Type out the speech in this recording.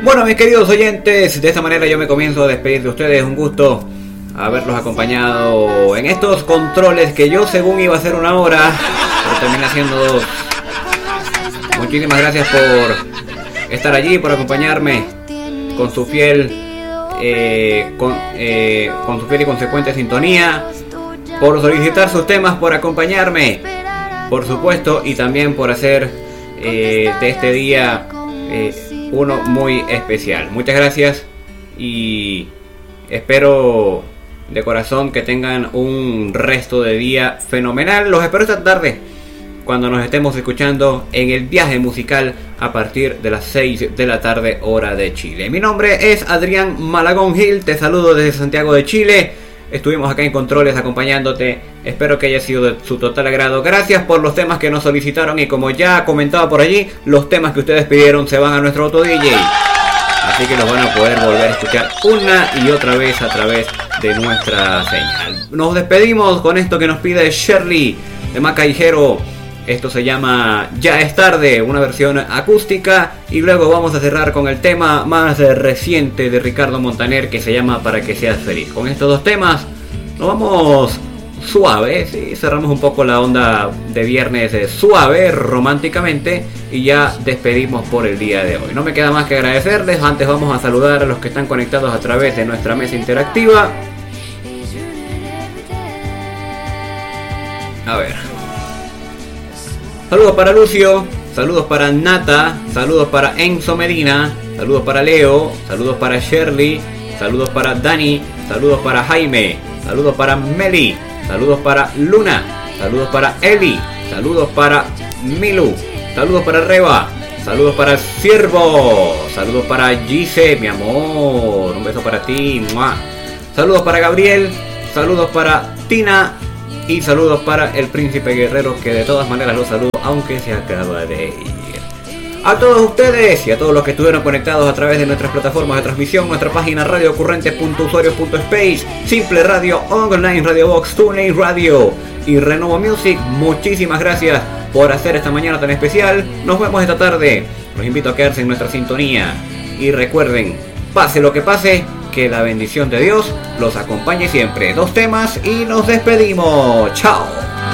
Bueno, mis queridos oyentes, de esta manera yo me comienzo a despedir de ustedes. Un gusto haberlos acompañado en estos controles que yo según iba a ser 1 hora, pero terminé haciendo 2. Muchísimas gracias por estar allí, por acompañarme con su fiel con su fiel y consecuente sintonía, por solicitar sus temas, por acompañarme, por supuesto, y también por hacer de este día uno muy especial. Muchas gracias y espero de corazón que tengan un resto de día fenomenal. Los espero esta tarde cuando nos estemos escuchando en el viaje musical a partir de las 6 de la tarde hora de Chile. Mi nombre es Adrián Malagón Gil, te saludo desde Santiago de Chile. Estuvimos acá en Controles acompañándote. Espero que haya sido de su total agrado. Gracias por los temas que nos solicitaron. Y como ya comentaba por allí, los temas que ustedes pidieron se van a nuestro auto DJ. Así que los van a poder volver a escuchar una y otra vez a través de nuestra señal. Nos despedimos con esto que nos pide Shirley de Macaijero. Esto se llama Ya es tarde, una versión acústica. Y luego vamos a cerrar con el tema más reciente de Ricardo Montaner, que se llama Para que seas feliz. Con estos dos temas nos vamos suave, ¿sí? Cerramos un poco la onda de viernes suave, románticamente. Y ya despedimos por el día de hoy. No me queda más que agradecerles. Antes vamos a saludar a los que están conectados a través de nuestra mesa interactiva. A ver. Saludos para Lucio, saludos para Nata, saludos para Enzo Medina, saludos para Leo, saludos para Shirley, saludos para Dani, saludos para Jaime, saludos para Meli, saludos para Luna, saludos para Eli, saludos para Milu, saludos para Reba, saludos para Siervo, saludos para Gise, mi amor, un beso para ti, ¡mua! Saludos para Gabriel, saludos para Tina. Y saludos para el Príncipe Guerrero, que de todas maneras los saludo, aunque se acaba de ir. A todos ustedes y a todos los que estuvieron conectados a través de nuestras plataformas de transmisión, nuestra página radioocurrente.usuarios.space, Simple Radio, Online Radio Box, TuneIn Radio y Renovo Music, muchísimas gracias por hacer esta mañana tan especial. Nos vemos esta tarde. Los invito a quedarse en nuestra sintonía. Y recuerden, pase lo que pase, que la bendición de Dios los acompañe siempre. 2 temas y nos despedimos. ¡Chao!